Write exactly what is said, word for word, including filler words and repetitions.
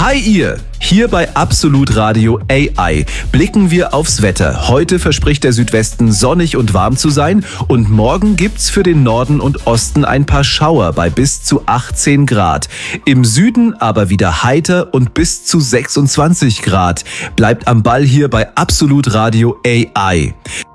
Hi ihr! Hier bei Absolut Radio A I blicken wir aufs Wetter. Heute verspricht der Südwesten sonnig und warm zu sein und morgen gibt's für den Norden und Osten ein paar Schauer bei bis zu achtzehn Grad. Im Süden aber wieder heiter und bis zu sechsundzwanzig Grad. Bleibt am Ball hier bei Absolut Radio A I.